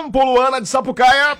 tempo, Luana de Sapucaia.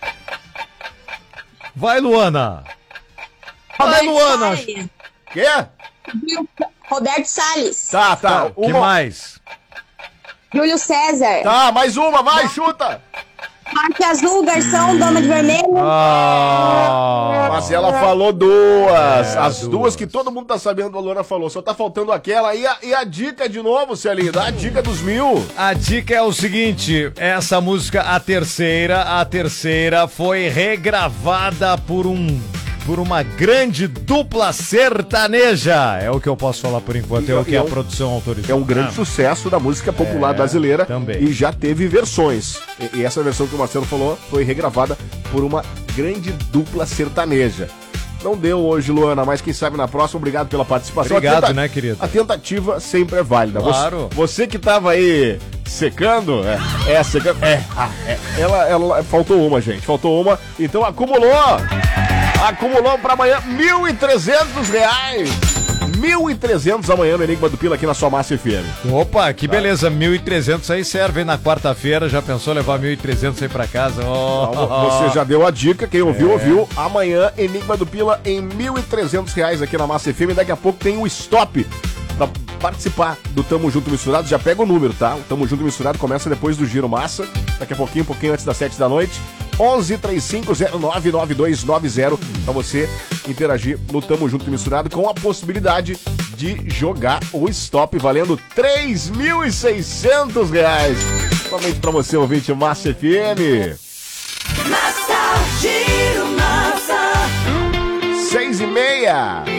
Vai, Luana. Vai, Luana. Quê? Roberto Salles. Tá. O que mais? Júlio César. Tá, mais uma, vai, chuta. Marque Azul, Garção, Dama de Vermelho. Mas ela falou duas. As duas duas que todo mundo tá sabendo, a Luana falou. Só tá faltando aquela. E a dica de novo, Celinho? Dá a dica dos 1000. A dica é o seguinte, essa música, a terceira foi regravada por uma grande dupla sertaneja. É o que eu posso falar por enquanto, é o que a produção autorizou. É um grande sucesso da música popular brasileira. Também. E já teve versões. E essa versão que o Marcelo falou foi regravada por uma grande dupla sertaneja. Não deu hoje, Luana, mas quem sabe na próxima. Obrigado pela participação. Obrigado, né, querido? A tentativa sempre é válida. Claro. Você que tava aí secando, secando. Ela faltou uma, gente. Faltou uma. Então acumulou para amanhã R$ 1.300. 1.300 amanhã no Enigma do Pila aqui na sua Massa FM. Opa, que beleza, 1.300 aí serve, hein? Na quarta-feira, já pensou levar 1.300 aí pra casa? Você já deu a dica, quem ouviu, ouviu. Amanhã, Enigma do Pila em R$ 1.300 aqui na Massa FM. Daqui a pouco tem o stop pra participar do Tamo Junto Misturado. Já pega o número, tá? O Tamo Junto Misturado começa depois do Giro Massa. Daqui a pouquinho, um pouquinho antes das 7 da noite. 1135099290 pra você interagir no Tamo Junto Misturado com a possibilidade de jogar o stop valendo R$3.600. Somente pra você, ouvinte Massa FM. Massa, Giro Massa. 6h30.